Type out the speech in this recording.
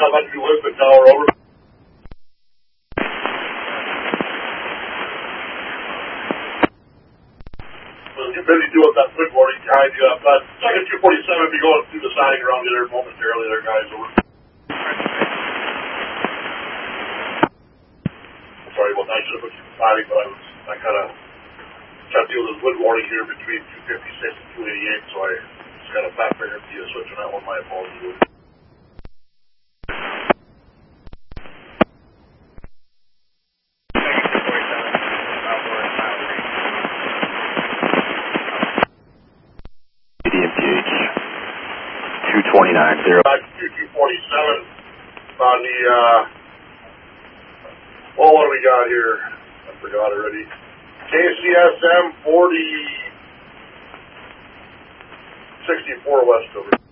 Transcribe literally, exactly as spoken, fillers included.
come up to Lisbon Tower, over. Well, you're busy doing that quick warning behind you. Uh, second two forty-seven, be going through the signing around you there momentarily there, guys, over. Sorry about that, I should have put you signing, but I was, I kind of trying to deal with this wind warning here between two fifty-six and two eighty-eight, so I just got a fat finger to you switching that one, my apologies. two twenty-nine zero. Back to two forty-seven on the, uh, well, what do we got here? I forgot already. K C S M forty sixty-four west over.